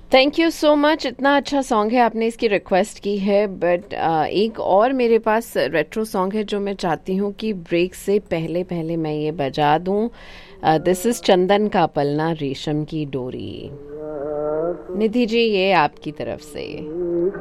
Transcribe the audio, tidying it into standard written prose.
Thank you so much. इतना अच्छा song है, आपने इसकी रिक्वेस्ट की है। बट एक और मेरे पास रेट्रो सॉन्ग है जो मैं चाहती हूँ कि ब्रेक से पहले पहले मैं ये बजा दूँ। दिस इज चंदन का पलना रेशम की डोरी। निधि जी, ये आपकी तरफ से।